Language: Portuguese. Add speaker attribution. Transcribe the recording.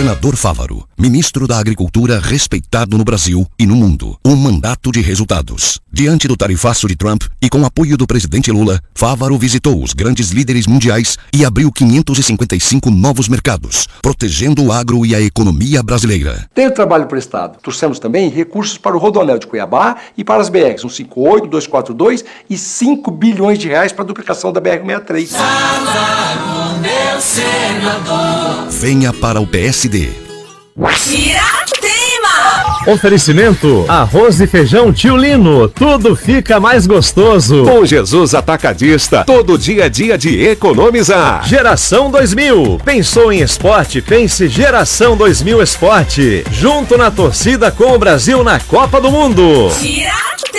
Speaker 1: Senador Fávaro, ministro da Agricultura respeitado no Brasil e no mundo. Um mandato de resultados. Diante do tarifaço de Trump e com apoio do presidente Lula, Fávaro visitou os grandes líderes mundiais e abriu 555 novos mercados, protegendo o agro e a economia brasileira.
Speaker 2: Tem o trabalho prestado. Trouxemos também recursos para o Rodoanel de Cuiabá e para as BRs 158, 242 e 5 bilhões de reais para a duplicação da BR-63.
Speaker 3: Fávaro, meu senador.
Speaker 1: Venha para o PSD.
Speaker 4: Tiratema! Oferecimento: arroz e feijão Tio Lino. Tudo fica mais gostoso.
Speaker 5: Com Jesus Atacadista, todo dia é dia de economizar.
Speaker 4: Geração 2000. Pensou em esporte? Pense Geração 2000 Esporte. Junto na torcida com o Brasil na Copa do Mundo.
Speaker 3: Tiratema!